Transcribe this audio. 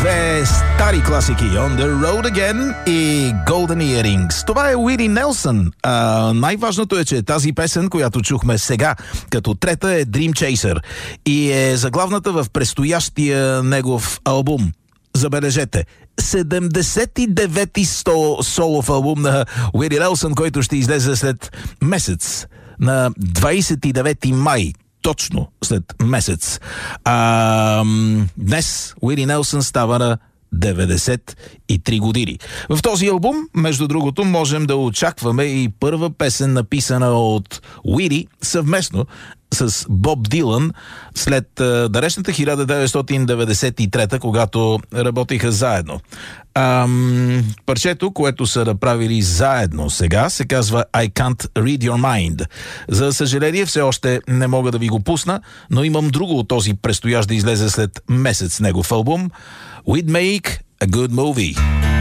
Две стари класики, On the Road Again и Golden Earrings. Това е Уили Нелсън. Най-важното е, че тази песен, която чухме сега, като трета е Dream Chaser и е заглавната в предстоящия негов албум. Забележете, 79-ти солов албум на Уили Нелсън, който ще излезе след месец, на 29 май. Точно след месец. Днес Уили Нелсън става на 93 години. В този албум, между другото, можем да очакваме и първа песен, написана от Уили съвместно с Боб Дилан след далечната 1993, когато работиха заедно. Парчето, което са направили заедно сега, се казва I Can't Read Your Mind. За съжаление, все още не мога да ви го пусна, но имам друго от този предстоящ да излезе след месец негов албум. We'd Make a Good Movie.